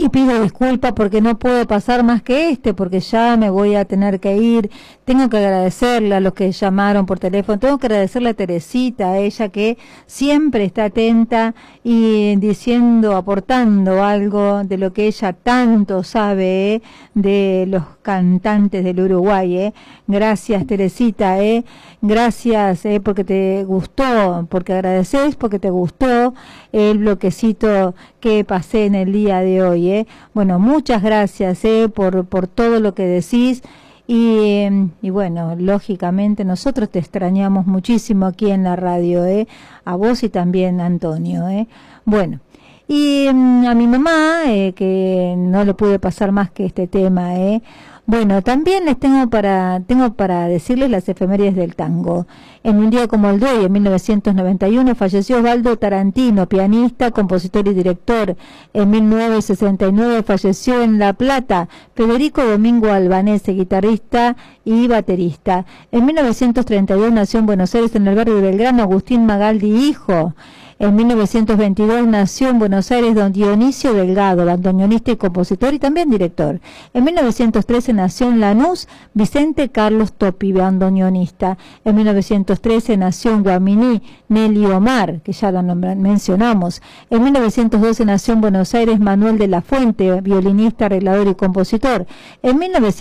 y pido disculpas porque no puedo pasar más que porque ya me voy a tener que ir. Tengo que agradecerle a los que llamaron por teléfono, tengo que agradecerle a Teresita, a ella que siempre está atenta y diciendo, aportando algo de lo que ella tanto sabe, de los cantantes del Uruguay. Gracias, Teresita, gracias porque te gustó, porque agradeces, porque te gustó el bloquecito que pasé en el día de hoy. Bueno, muchas gracias por todo lo que decís. Y bueno, lógicamente nosotros te extrañamos muchísimo aquí en la radio, a vos y también a Antonio. Bueno, y a mi mamá, que no le pude pasar más que este tema, bueno, también les tengo para decirles las efemérides del tango. En un día como el de hoy, en 1991, falleció Osvaldo Tarantino, pianista, compositor y director. En 1969 falleció en La Plata Federico Domingo Albanese, guitarrista y baterista. En 1932 nació en Buenos Aires, en el barrio de Belgrano, Agustín Magaldi, hijo. En 1922 nació en Buenos Aires don Dionisio Delgado, bandoneonista y compositor y también director. En 1913 nació en Lanús Vicente Carlos Topi, bandoneonista. En 1913 nació en Guaminí Nelly Omar, que ya la mencionamos. En 1912 nació en Buenos Aires Manuel de la Fuente, violinista, arreglador y compositor. En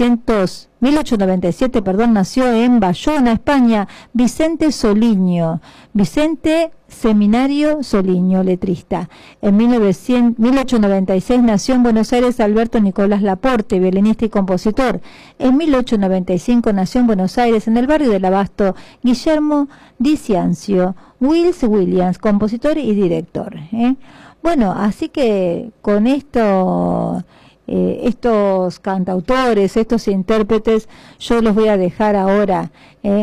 1897 nació en Bayona, España, Vicente Soliño, Vicente Seminario Soliño, letrista. En 1896 nació en Buenos Aires Alberto Nicolás Laporte, violinista y compositor. En 1895 nació en Buenos Aires, en el barrio del Abasto, Guillermo Di Ciancio Williams, compositor y director. Bueno, así que con esto... estos cantautores, estos intérpretes, yo los voy a dejar ahora.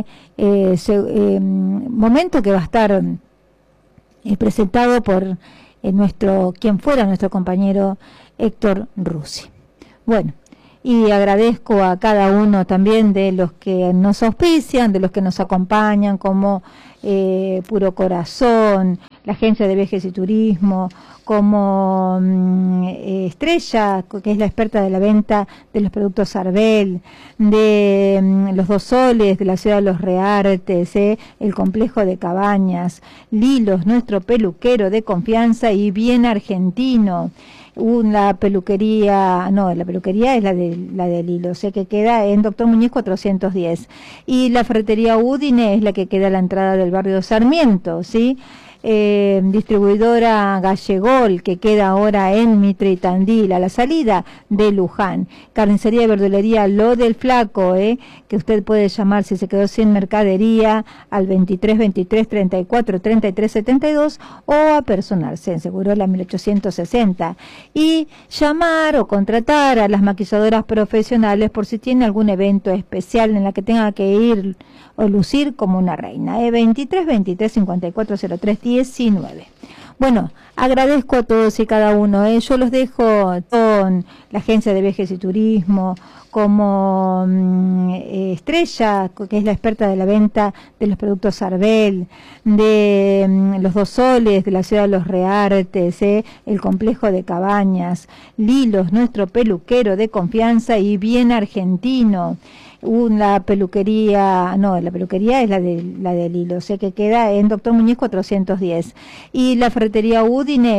Momento que va a estar presentado por quien fuera nuestro compañero Héctor Russi. Bueno, y agradezco a cada uno también de los que nos auspician, de los que nos acompañan, como Puro Corazón, la Agencia de Viajes y Turismo, como Estrella, que es la experta de la venta de los productos Arbel, de Los Dos Soles, de la Ciudad de los Reartes, el Complejo de Cabañas, Lilos, nuestro peluquero de confianza y bien argentino. La peluquería es la de Lilo, que queda en Doctor Muñiz 410. Y la ferretería Udine es la que queda a la entrada del barrio Sarmiento, ¿sí? Distribuidora Gallegol, que queda ahora en Mitre y Tandil, a la salida de Luján. Carnicería y verdulería Lo del Flaco, que usted puede llamar si se quedó sin mercadería al 23 23 34 33 72 o a personarse en Segurola 1860 y llamar o contratar a las maquilladoras profesionales por si tiene algún evento especial en la que tenga que ir o lucir como una reina. 23 23 54 03 19. Bueno, agradezco a todos y cada uno. Yo los dejo con la Agencia de Viajes y Turismo, como Estrella, que es la experta de la venta de los productos Arbel, de Los Dos Soles, de la Ciudad de los Reartes, el Complejo de Cabañas, Lilos, nuestro peluquero de confianza y bien argentino. La peluquería es la de Lilo, que queda en Doctor Muñiz 410. Y la ferretería Udine